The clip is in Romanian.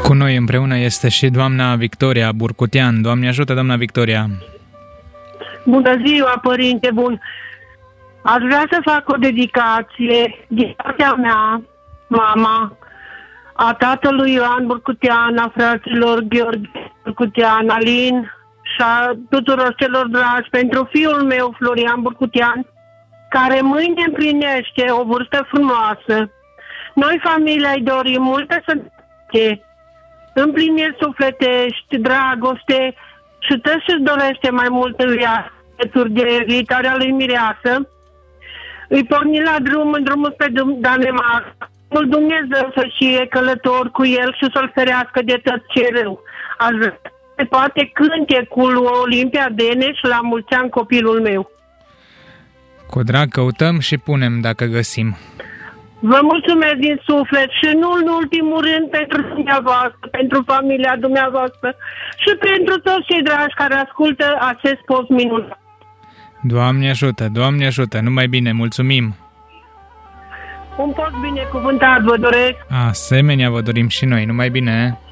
Cu noi împreună este și doamna Victoria Burcutean. Doamne ajută, doamna Victoria! Bună ziua, părinte bun! Aș vrea să fac o dedicație din partea mea, mama, a tatălui Ioan Burcutean, a fraților Gheorghe Burcutean, Alin și a tuturor celor dragi pentru fiul meu, Florian Burcutean, care mâine împlinește o vârstă frumoasă. Noi, familia, îi dorim multă sănătate, împliniri sufletești, dragoste și tot ce-și dorește mai mult în viață, de viitoarea lui mireasă. Îi porni la drum, în drumul spre Danemarca. Dumnezeu să fie călător cu el și să-l ferească de tot ce rău. Aș vrea să poate cântecul Olimpia Dene și la mulți ani copilul meu. Cu drag căutăm și punem dacă găsim. Vă mulțumesc din suflet și nu în ultimul rând pentru dumneavoastră, pentru familia dumneavoastră și pentru toți cei dragi care ascultă acest post minunat. Doamne ajută, numai bine, mulțumim! Un post binecuvântat vă doresc! Asemenea vă dorim și noi, numai bine!